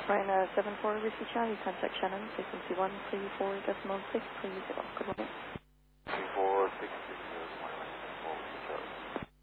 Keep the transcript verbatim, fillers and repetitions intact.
Ryan seven four Whiskey Charlie, contact Shannon, frequency one three four decimal six three zero. Good morning. three four six three zero, Shannon, four Whiskey Charlie.